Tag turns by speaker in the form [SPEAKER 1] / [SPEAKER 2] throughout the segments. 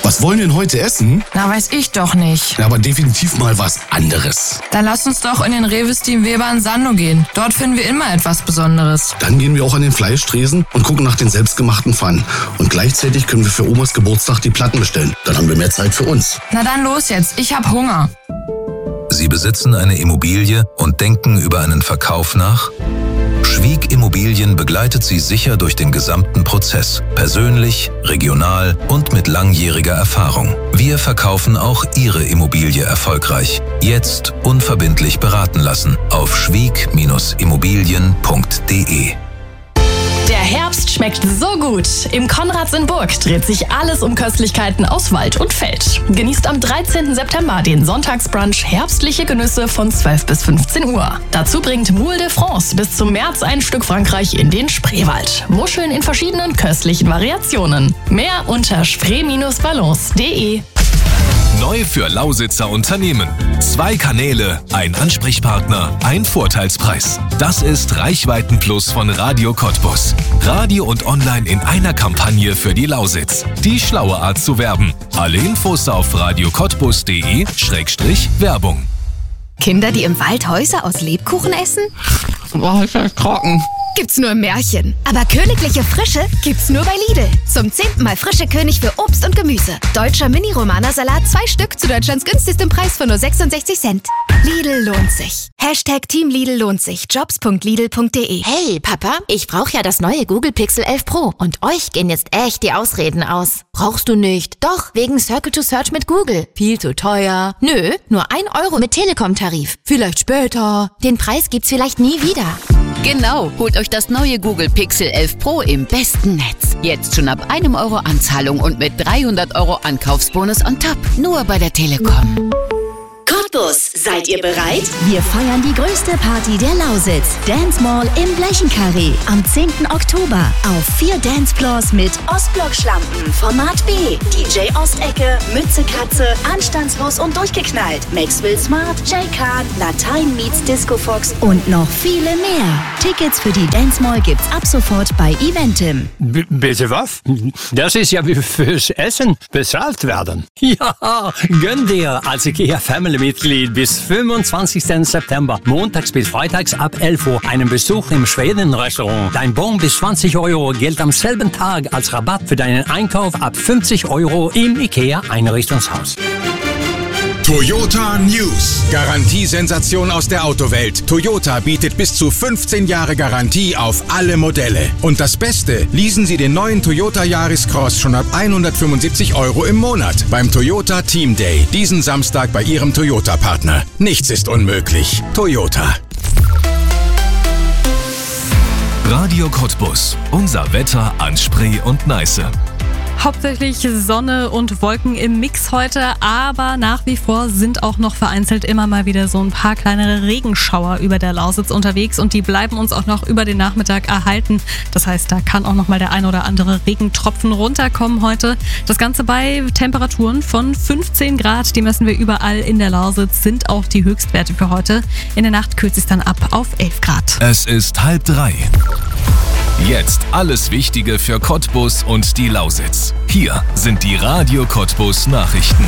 [SPEAKER 1] Was wollen wir denn heute essen?
[SPEAKER 2] Na, weiß ich doch nicht.
[SPEAKER 1] Ja, aber definitiv mal was anderes.
[SPEAKER 2] Dann lass uns doch in den Rewe Steam Weber in Sando gehen. Dort finden wir immer etwas Besonderes.
[SPEAKER 1] Dann gehen wir auch an den Fleischtresen und gucken nach den selbstgemachten Pfannen. Und gleichzeitig können wir für Omas Geburtstag die Platten bestellen. Dann haben wir mehr Zeit für uns.
[SPEAKER 2] Na dann los jetzt, ich hab Hunger.
[SPEAKER 3] Sie besitzen eine Immobilie und denken über einen Verkauf nach? Schwieg Immobilien begleitet Sie sicher durch den gesamten Prozess. Persönlich, regional und mit langjähriger Erfahrung. Wir verkaufen auch Ihre Immobilie erfolgreich. Jetzt unverbindlich beraten lassen auf schwieg-immobilien.de.
[SPEAKER 4] Der Herbst schmeckt so gut. Im Konrads in Burg dreht sich alles um Köstlichkeiten aus Wald und Feld. Genießt am 13. September den Sonntagsbrunch herbstliche Genüsse von 12 bis 15 Uhr. Dazu bringt Moule de France bis zum März ein Stück Frankreich in den Spreewald. Muscheln in verschiedenen köstlichen Variationen. Mehr unter spree-balance.de.
[SPEAKER 5] Neu für Lausitzer Unternehmen. 2 Kanäle, ein Ansprechpartner, ein Vorteilspreis. Das ist Reichweitenplus von Radio Cottbus. Radio und Online in einer Kampagne für die Lausitz. Die schlaue Art zu werben. Alle Infos auf radiocottbus.de/Werbung.
[SPEAKER 6] Kinder, die im Wald Häuser aus Lebkuchen essen?
[SPEAKER 7] Boah, ist das trocken.
[SPEAKER 6] Gibt's nur im Märchen. Aber königliche Frische gibt's nur bei Lidl. Zum 10. Mal frische König für Obst und Gemüse. Deutscher Mini-Romana-Salat 2 Stück zu Deutschlands günstigstem Preis von nur 66 Cent. Lidl lohnt sich. #Team Lidl lohnt sich. Jobs.lidl.de.
[SPEAKER 8] Hey, Papa, ich brauche ja das neue Google Pixel 11 Pro. Und euch gehen jetzt echt die Ausreden aus. Brauchst du nicht? Doch, wegen Circle to Search mit Google. Viel zu teuer. Nö, nur 1 Euro mit Telekom-Tarif. Vielleicht später. Den Preis gibt's vielleicht nie wieder.
[SPEAKER 9] Genau, holt euch das neue Google Pixel 11 Pro im besten Netz. Jetzt schon ab 1 Euro Anzahlung und mit 300 Euro Ankaufsbonus on top. Nur bei der Telekom.
[SPEAKER 10] Cottbus, seid ihr bereit?
[SPEAKER 11] Wir feiern die größte Party der Lausitz. Dance Mall im Blechenkarree am 10. Oktober. Auf 4 Dancefloors mit
[SPEAKER 10] Ostblock-Schlampen, Format B, DJ Ostecke, Mütze Katze, Anstandslos und durchgeknallt, Maxwell Smart, J-Khan, Latein meets Disco Fox
[SPEAKER 11] und noch viele mehr. Tickets für die Dance Mall gibt's ab sofort bei Eventim.
[SPEAKER 12] Bitte was? Das ist ja wie fürs Essen bezahlt werden. Ja, gönn dir als IKEA Family-Mitglied bis 25. September, montags bis freitags ab 11 Uhr, einen Besuch im Schweden-Restaurant. Dein Bon bis 20 Euro gilt am selben Tag als Rabatt für deinen Einkauf ab 50 Euro im IKEA-Einrichtungshaus.
[SPEAKER 13] Toyota News. Garantiesensation aus der Autowelt. Toyota bietet bis zu 15 Jahre Garantie auf alle Modelle. Und das Beste, leasen Sie den neuen Toyota Yaris Cross schon ab 175 Euro im Monat beim Toyota Team Day. Diesen Samstag bei Ihrem Toyota-Partner. Nichts ist unmöglich. Toyota.
[SPEAKER 5] Radio Cottbus. Unser Wetter an Spree und Neiße.
[SPEAKER 14] Hauptsächlich Sonne und Wolken im Mix heute, aber nach wie vor sind auch noch vereinzelt immer mal wieder so ein paar kleinere Regenschauer über der Lausitz unterwegs und die bleiben uns auch noch über den Nachmittag erhalten. Das heißt, da kann auch noch mal der ein oder andere Regentropfen runterkommen heute. Das Ganze bei Temperaturen von 15 Grad, die messen wir überall in der Lausitz, sind auch die Höchstwerte für heute. In der Nacht kühlt es dann ab auf 11 Grad.
[SPEAKER 5] Es ist 2:30. Jetzt alles Wichtige für Cottbus und die Lausitz. Hier sind die Radio Cottbus Nachrichten.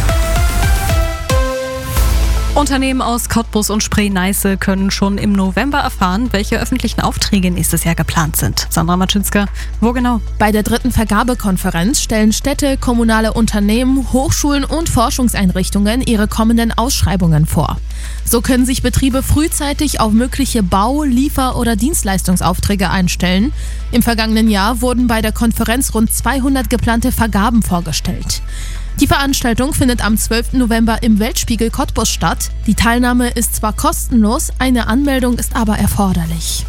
[SPEAKER 14] Unternehmen aus Cottbus und Spree-Neiße können schon im November erfahren, welche öffentlichen Aufträge nächstes Jahr geplant sind. Sandra Matschinska, wo genau?
[SPEAKER 15] Bei der 3. Vergabekonferenz stellen Städte, kommunale Unternehmen, Hochschulen und Forschungseinrichtungen ihre kommenden Ausschreibungen vor. So können sich Betriebe frühzeitig auf mögliche Bau-, Liefer- oder Dienstleistungsaufträge einstellen. Im vergangenen Jahr wurden bei der Konferenz rund 200 geplante Vergaben vorgestellt. Die Veranstaltung findet am 12. November im Weltspiegel Cottbus statt. Die Teilnahme ist zwar kostenlos, eine Anmeldung ist aber erforderlich.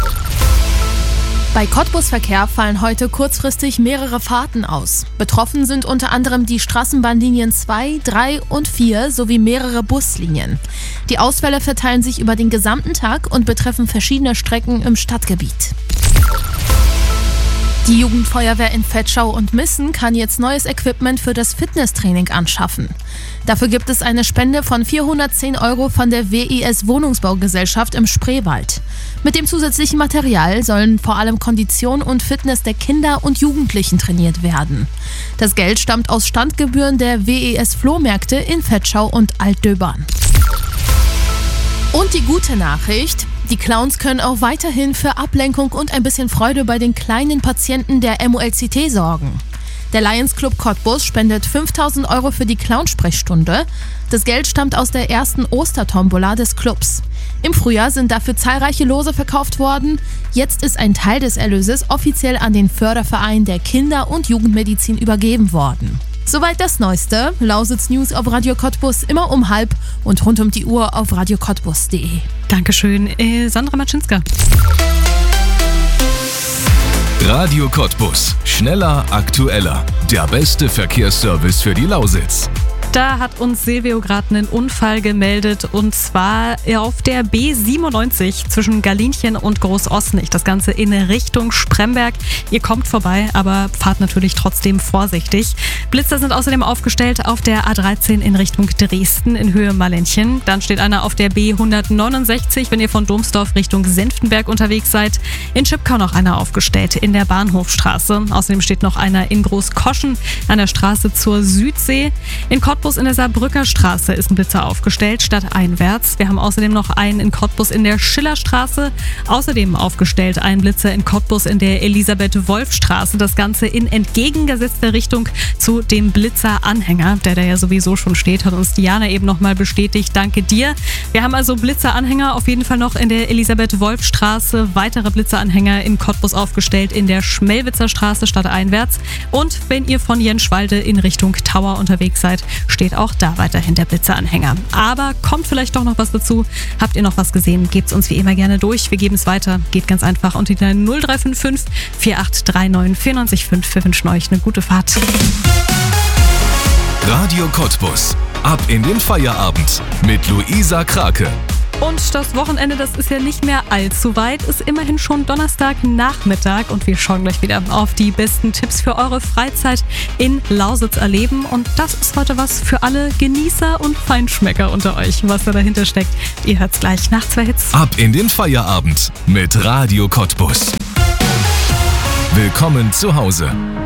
[SPEAKER 15] Bei Cottbus Verkehr fallen heute kurzfristig mehrere Fahrten aus. Betroffen sind unter anderem die Straßenbahnlinien 2, 3 und 4 sowie mehrere Buslinien. Die Ausfälle verteilen sich über den gesamten Tag und betreffen verschiedene Strecken im Stadtgebiet. Die Jugendfeuerwehr in Vetschau und Missen kann jetzt neues Equipment für das Fitnesstraining anschaffen. Dafür gibt es eine Spende von 410 € von der WIS Wohnungsbaugesellschaft im Spreewald. Mit dem zusätzlichen Material sollen vor allem Kondition und Fitness der Kinder und Jugendlichen trainiert werden. Das Geld stammt aus Standgebühren der WES-Flohmärkte in Vetschau und Altdöbern. Und die gute Nachricht: Die Clowns können auch weiterhin für Ablenkung und ein bisschen Freude bei den kleinen Patienten der MOLCT sorgen. Der Lions Club Cottbus spendet 5.000 € für die Clownsprechstunde. Das Geld stammt aus der ersten Ostertombola des Clubs. Im Frühjahr sind dafür zahlreiche Lose verkauft worden. Jetzt ist ein Teil des Erlöses offiziell an den Förderverein der Kinder- und Jugendmedizin übergeben worden. Soweit das Neueste. Lausitz News auf Radio Cottbus immer um 12:30 und rund um die Uhr auf radiocottbus.de.
[SPEAKER 14] Dankeschön, Sandra Matschinska.
[SPEAKER 5] Radio Cottbus. Schneller, aktueller. Der beste Verkehrsservice für die Lausitz.
[SPEAKER 14] Da hat uns Silvio gerade einen Unfall gemeldet, und zwar auf der B97 zwischen Galinchen und Großosnich. Das Ganze in Richtung Spremberg. Ihr kommt vorbei, aber fahrt natürlich trotzdem vorsichtig. Blitzer sind außerdem aufgestellt auf der A13 in Richtung Dresden in Höhe Malenchen. Dann steht einer auf der B169, wenn ihr von Domsdorf Richtung Senftenberg unterwegs seid. In Schipkau noch einer aufgestellt in der Bahnhofstraße. Außerdem steht noch einer in Großkoschen an der Straße zur Südsee. In Cottbus in der Saarbrücker Straße ist ein Blitzer aufgestellt, stadteinwärts. Wir haben außerdem noch einen in Cottbus in der Schillerstraße. Außerdem aufgestellt ein Blitzer in Cottbus in der Elisabeth-Wolf-Straße. Das Ganze in entgegengesetzter Richtung zu dem Blitzeranhänger, der da ja sowieso schon steht, hat uns Diana eben nochmal bestätigt. Danke dir. Wir haben also Blitzeranhänger auf jeden Fall noch in der Elisabeth-Wolf-Straße. Weitere Blitzeranhänger in Cottbus aufgestellt in der Schmelwitzer Straße stadteinwärts. Und wenn ihr von Jenschwalde in Richtung Tower unterwegs seid, steht auch da weiterhin der Blitzeranhänger. Aber kommt vielleicht doch noch was dazu? Habt ihr noch was gesehen? Gebt's uns wie immer gerne durch. Wir geben es weiter. Geht ganz einfach unter die 0355 4839 94,5. Wir wünschen euch eine gute Fahrt.
[SPEAKER 5] Radio Cottbus. Ab in den Feierabend mit Luisa Krake.
[SPEAKER 14] Und das Wochenende, das ist ja nicht mehr allzu weit, ist immerhin schon Donnerstagnachmittag, und wir schauen gleich wieder auf die besten Tipps für eure Freizeit in Lausitz erleben. Und das ist heute was für alle Genießer und Feinschmecker unter euch, was da dahinter steckt. Ihr hört's gleich nach 2 Hits.
[SPEAKER 5] Ab in den Feierabend mit Radio Cottbus. Willkommen zu Hause.